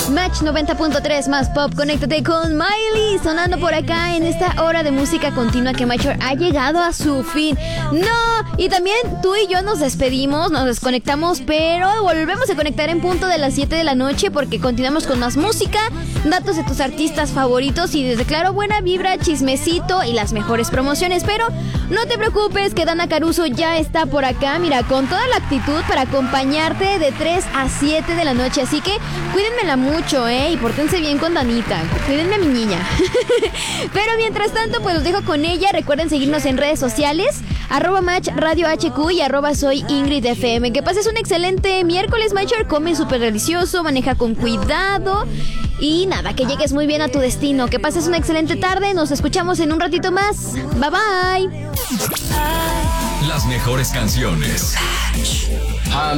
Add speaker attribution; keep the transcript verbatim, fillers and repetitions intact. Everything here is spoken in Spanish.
Speaker 1: Match noventa punto tres más pop, conéctate con Miley, sonando por acá en esta hora de música continua que Major ha llegado a su fin. No, y también tú y yo nos despedimos, nos desconectamos, pero volvemos a conectar en punto de las siete de la noche porque continuamos con más música, datos de tus artistas favoritos y desde claro buena vibra, chismecito y las mejores promociones. Pero no te preocupes que Dana Caruso ya está por acá, mira, con toda la actitud para acompañarte de tres a siete de la noche, así que cuídenmela mucho, eh, y pórtense bien con Danita, cuídenme a mi niña. Pero mientras tanto, pues los dejo con ella. Recuerden seguirnos en redes sociales, arroba Match Radio H Q y arroba Soy Ingrid F M. Que pases un excelente miércoles, Major, come súper delicioso, maneja con cuidado y nada, que llegues muy bien a tu destino. Que pases una excelente tarde, nos escuchamos en un ratito más. Bye bye.
Speaker 2: Las mejores canciones.